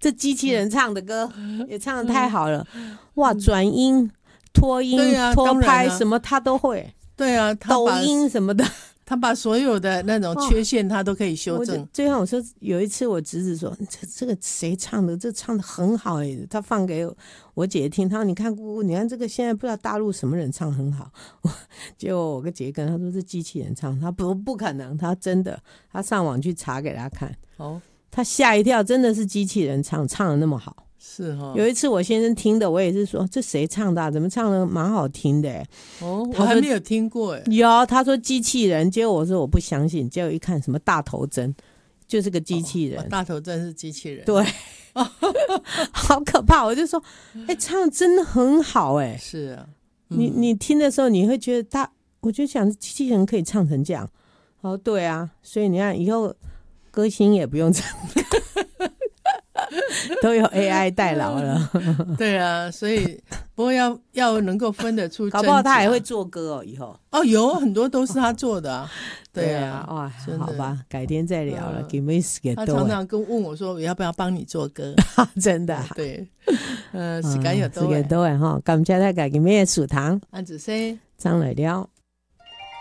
这机器人唱的歌也唱得太好了，哇，转音、拖音、拖拍什么他都会。 对啊， 抖音什么的。 他把所有的那种缺陷他都可以修正。 最后我说有一次我侄子说这个谁唱的，这唱的很好他放给我姐听，他说你看姑姑，你看这个现在不知道大陆什么人唱很好。结果我跟姐跟他说是机器人唱，他不可能，他真的，他上网去查给他看，他吓一跳，真的是机器人唱的那么好。 是哦， 有一次我先生听的，我也是说这谁唱的怎么唱的蛮好听的我还没有听过有，他说机器人，结果我说我不相信，结果一看什么大头针，就是个机器人。 大头针是机器人， 对。好可怕，我就说唱真的很好是啊， 你听的时候你会觉得我就想机器人可以唱成这样。对啊，所以你看以后歌星也不用唱都有 AI 代劳了。 对啊，所以不过要能够分得出真假， 搞不好他还会做歌以后有很多都是他做的对啊， 哇，好吧，改天再聊了。 他常常跟问我说我要不要帮你做歌。 真的对，时间又到了， 感谢大家今天的收听， 安子 C 张来了。